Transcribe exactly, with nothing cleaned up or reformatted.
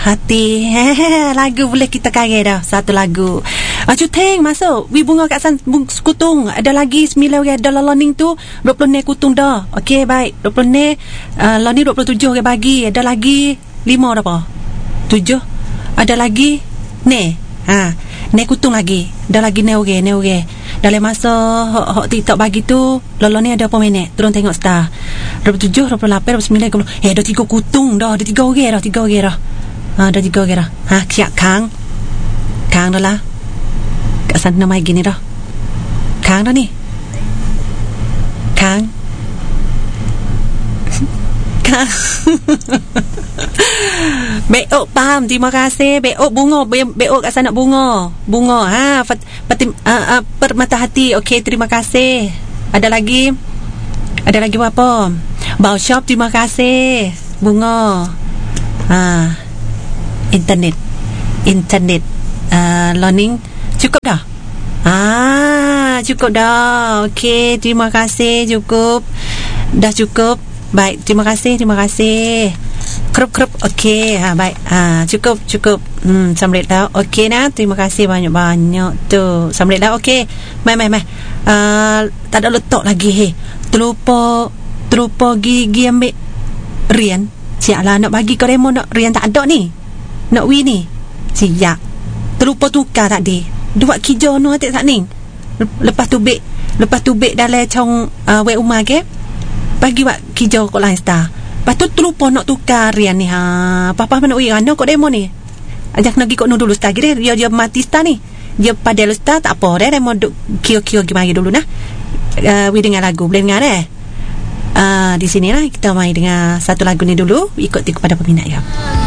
hati. Lagu boleh kita karya dah. Satu lagu. Ah, Cuteng masuk. Wi bunga kat san kutung. Ada lagi sembilan orang dalam loning tu. dua puluh ne kutung dah. Okey, baik. dua puluh ne. Uh, loning dua puluh tujuh orang bagi. Ada lagi lima apa? tujuh. Ada lagi ne. Ha. Ne kutung lagi. Ada lagi ne orang, ne orang. Dalam masa hok, hok TikTok bagi tu, lolo ni ada apa minit? Turun tengok star. dua puluh tujuh, dua puluh lapan, dua puluh sembilan, dua puluh. Eh, ada tiga kutung dah. Ada tiga orang dah, tiga orang dah. Ha, ada tiga orang dah. Ha, siap Kang. Kang dah lah. Kat sana mai gini dah. Kang dah ni. Kang. Kang. Beok paham. Terima kasih. Beok bunga. Beok kat sana bunga. Bunga. Ha, Fatim, uh, uh, permata hati. Okey, terima kasih. Ada lagi? Ada lagi apa? Bau shop, terima kasih. Bunga. Ha. Internet. Internet. Uh, learning. Cukup dah? Ah, cukup dah. Okey, terima kasih. Cukup. Dah cukup. Baik, terima kasih, terima kasih. Kerup-kerup. Okey, ha, baik. Ha, cukup, cukup. Hmm, sambil dah. Okey nah, terima kasih banyak-banyak tu. Sambil dah. Okey. Mai, mai, mai. Uh, tak ada letak lagi. He. Terlupa, terlupa gigi ambil rian. Siap lah nak bagi kau Remo nak rian tak ada ni. Nak wi ni. Siap. Terlupa tukar tadi. Dua kijo nu atik tak ni. Lepas tu bek, lepas tu bek dalam cong uh, wek umar ke. Bagi buat kijau kau lain star. Lepas tu terlupa nak tukar rian ni. Ha, papa mana ui ano kau demo ni. Ajak nak pergi kau nu dulu star gini. Dia dia mati star ni. Dia pada lu star tak apa deh. Demo kio-kio gimana dulu nah. Uh, wi dengar lagu. Boleh dengar deh. Uh, di sini lah kita main dengan satu lagu ni dulu. Ikut kepada peminat ya.